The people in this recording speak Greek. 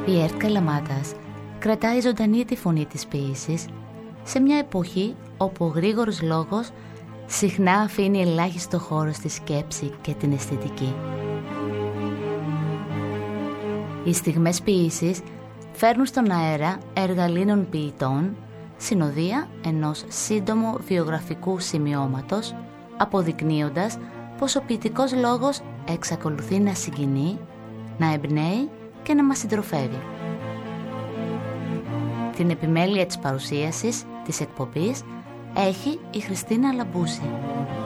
Η Ερτ Καλαμάτας κρατάει ζωντανή τη φωνή της ποίησης σε μια εποχή όπου ο γρήγορος λόγος συχνά αφήνει ελάχιστο χώρο στη σκέψη και την αισθητική. Οι στιγμές ποίησης φέρνουν στον αέρα έργα Ελλήνων ποιητών, συνοδεία ενός σύντομου βιογραφικού σημειώματος, αποδεικνύοντας πως ο ποιητικός λόγος εξακολουθεί να συγκινεί, να εμπνέει και να μας συντροφεύει. Την επιμέλεια της παρουσίασης της εκπομπής έχει η Χριστίνα Λαμπούση.